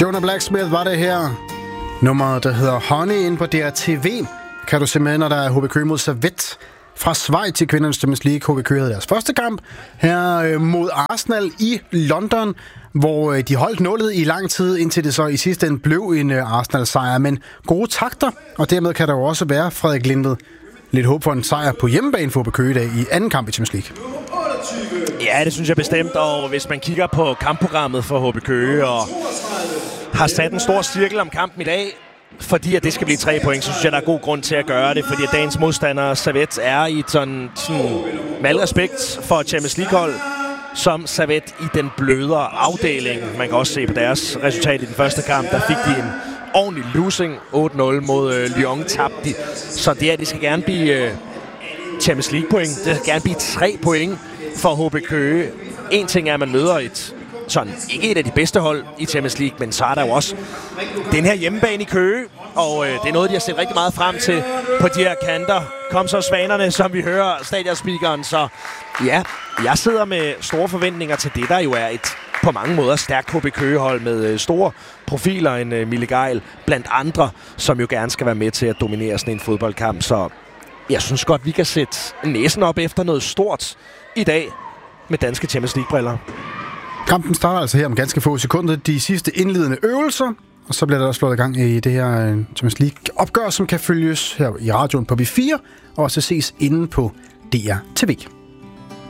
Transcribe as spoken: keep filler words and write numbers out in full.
Jonah Blacksmith var det her. Nummeret, der hedder Honey, inde på D R T V. Kan du se med, når der er H B Køge mod Servette fra Schweiz i kvindernes Champions League. H B Køge havde deres første kamp her øh, mod Arsenal i London, hvor øh, de holdt nullet i lang tid, indtil det så i sidste ende blev en øh, Arsenal-sejr. Men gode takter, og dermed kan der jo også være, Frederik Lindved, lidt håb for en sejr på hjemmebane for H B Køge i dag i anden kamp i Champions League. Ja, det synes jeg bestemt, og hvis man kigger på kampprogrammet for H B Køge og har sat en stor cirkel om kampen i dag, fordi at det skal blive tre point, så synes jeg, der er god grund til at gøre det, fordi at dagens modstander, Servette, er i et sådan, sådan med al respekt for Champions League-hold, som Servette i den blødere afdeling. Man kan også se på deres resultat i den første kamp, der fik de en ordentlig losing, otte nul mod øh, Lyon, tabte de. Så det her, det skal gerne blive øh, Champions League-point. Det skal gerne blive tre point for H B Køge. En ting er, at man møder et sådan, ikke et af de bedste hold i Champions League, men så er der jo også den her hjemmebane i Køge, og øh, det er noget, de har set rigtig meget frem til på de her kanter. Kom så Svanerne, som vi hører stadionspeakeren, så ja, jeg sidder med store forventninger til det, der jo er et på mange måder stærkt H B Køge-hold med øh, store profiler, en øh, Mille Geil blandt andre, som jo gerne skal være med til at dominere sådan en fodboldkamp, så jeg synes godt, vi kan sætte næsen op efter noget stort i dag med danske Champions League-briller. Kampen starter altså her om ganske få sekunder. De sidste indledende øvelser, og så bliver der også slået i gang i det her Champions League-opgør, som kan følges her i radioen på B fire, og også ses inde på D R T V.